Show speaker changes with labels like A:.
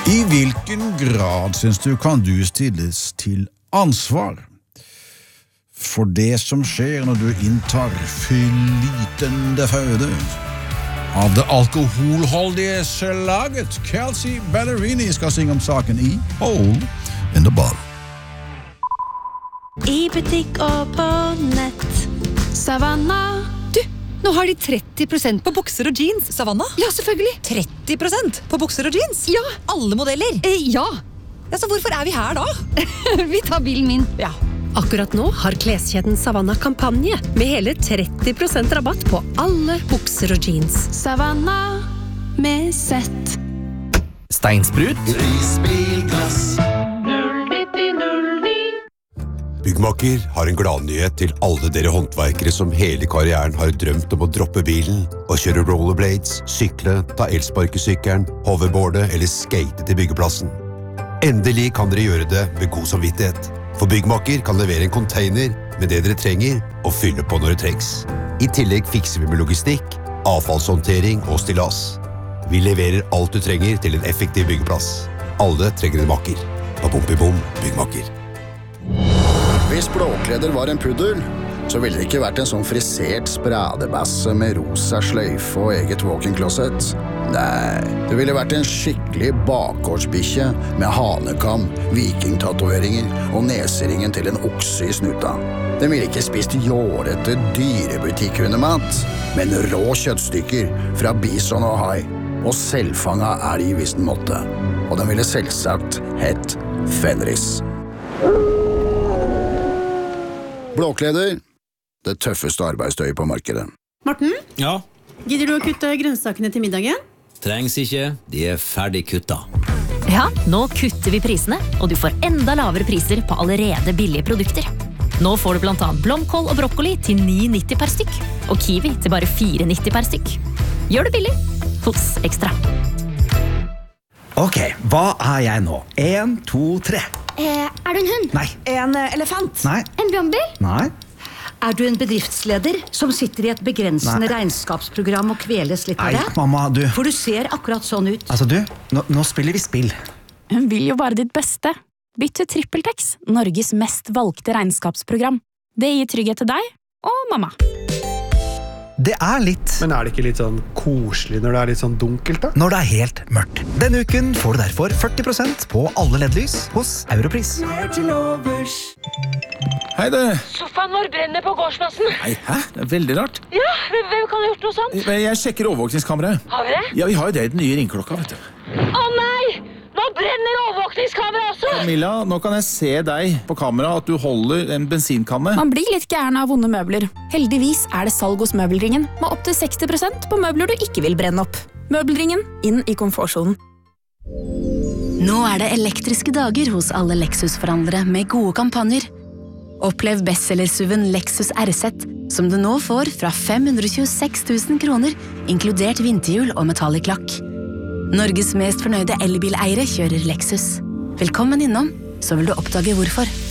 A: I hvilken grad synes du kan du stilles til ansvar for det som skjer når du inntar flytende føde av det alkoholholdige slaget? Kelsey Ballerini skal synge om saken i Hole in the Bottle.
B: I butikk og på nett. Savannah.
C: Du, nå har de 30% på bukser og jeans, Savannah.
B: Ja, selvfølgelig.
C: 30% på bukser og jeans?
B: Ja.
C: Alle modeller?
B: Ja.
C: Ja, så hvorfor er vi her da?
B: Vi tar bilen min.
C: Ja.
D: Akkurat nå har kleskjeden Savannah kampanje med hele 30% rabatt på alle bukser og jeans.
B: Savannah med sett.
E: Steinsprut.
F: Prisbilglass. Byggmaker har en gladnyhet til alle dere håndverkere som hele karrieren har drømt om å droppe bilen og kjøre rollerblades, sykle, ta elsparkesykkelen, hoverboarde eller skate til byggeplassen. Endelig kan dere gjøre det med god samvittighet. For Byggmaker kan levere en container med det dere trenger og fylle på når det trengs. I tillegg fikser vi med logistikk, avfallshåndtering og stillas. Vi leverer alt du trenger til en effektiv byggeplass. Alle trenger en maker. Bom, Byggmaker.
G: Hvis Blåkleder var en puddel, så ville det ikke vært en sånn frisert spradebasse med rosa sløyfe og eget walk-in-closet. Nei, det ville vært en skikkelig bakgårdsbikkje med hanekam, vikingtatoveringer og neseringen til en okse i snuta. Den ville ikke spist jårete dyrebutikkhundemat, men rå kjøttstykker fra bison og hai, og selvfanga elg hvis den måtte. Og den ville selvsagt hett Fenris. Blåkleder, det tøffeste arbeidstøyet på markedet.
H: Morten,
E: Ja,
H: gidder du å kutte grønnsakene til middagen?
E: trengs ikke. De ferdig kutta.
I: Ja, nå kutter vi prisene, og du får enda lavere priser på allerede billige produkter. Nå får du blant annet blomkål og brokkoli til 9,90 per stykk, og kiwi til bare 4,90 per stykk. Gjør det billig hos Ekstra.
J: Ok, hva er jeg nå? 1, 2, 3.
K: Er du en hund?
J: Nei.
K: En elefant?
J: Nei.
K: En brannbil?
J: Nei.
L: Er du en bedriftsleder som sitter i et begrensende regnskapsprogram og kveles litt av det?
J: Nei, mamma, du.
L: For du ser akkurat sånn ut.
J: Altså, du, nå spiller vi spill.
M: Hun vil jo bare ditt beste. Bytt til TrippelTex, Norges mest valgte regnskapsprogram. Det gir trygghet til deg og mamma.
J: Det er litt...
N: Men er det ikke litt sånn koselig når det er litt sånn dunkelt da?
J: Når det er helt mørkt. Denne uken får du derfor 40% på alle LED-lys hos Europris.
A: Hei det!
O: Sofaen vår brenner på gårdsplassen.
A: Nei, hæ? Det er veldig rart.
O: Ja, hvem kan ha gjort noe sånt?
A: Jeg sjekker overvåkningskameraet.
O: Har vi det?
A: Ja, vi har jo det i den nye ringklokka, vet du.
O: Å nei! Nå brenner overvåkningskamera også!
A: Camilla, nå kan jeg se deg på kamera at du holder en bensinkanne.
M: Man blir litt gæren av vonde møbler. Heldigvis er det salg hos Møbelringen, med opp til 60% på møbler du ikke vil brenne opp. Møbelringen, inn i komfortsonen.
P: Nå er det elektriske dager hos alle Lexus-forhandlere med gode kampanjer. Opplev bestsellersuven Lexus RZ, som du nå får fra 526 000 kroner, inkludert vinterhjul og metallic lakk. Norges mest fornøyde elbileiere kjører Lexus. Velkommen innom, så vil du oppdage hvorfor.